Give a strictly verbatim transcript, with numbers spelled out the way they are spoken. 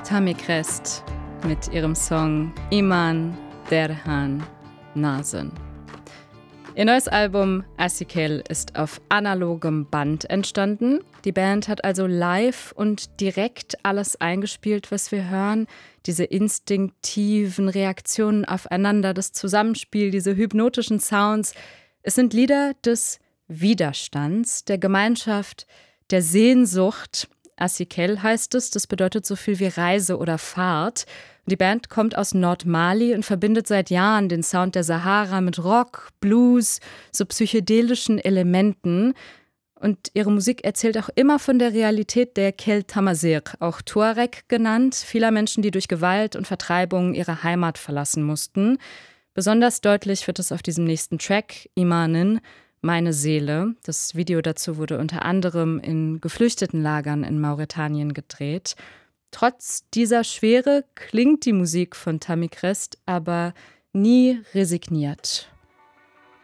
Tammy Crest mit ihrem Song Iman Derhan Nasen. Ihr neues Album Asikel ist auf analogem Band entstanden. Die Band hat also live und direkt alles eingespielt, was wir hören. Diese instinktiven Reaktionen aufeinander, das Zusammenspiel, diese hypnotischen Sounds. Es sind Lieder des Widerstands, der Gemeinschaft, der Sehnsucht. Asikel heißt es, das bedeutet so viel wie Reise oder Fahrt. Die Band kommt aus Nordmali und verbindet seit Jahren den Sound der Sahara mit Rock, Blues, so psychedelischen Elementen. Und ihre Musik erzählt auch immer von der Realität der Kel Tamazigh, auch Tuareg genannt, vieler Menschen, die durch Gewalt und Vertreibung ihre Heimat verlassen mussten. Besonders deutlich wird es auf diesem nächsten Track, Imanin, Meine Seele. Das Video dazu wurde unter anderem in Geflüchtetenlagern in Mauretanien gedreht. Trotz dieser Schwere klingt die Musik von Tammy Crest aber nie resigniert.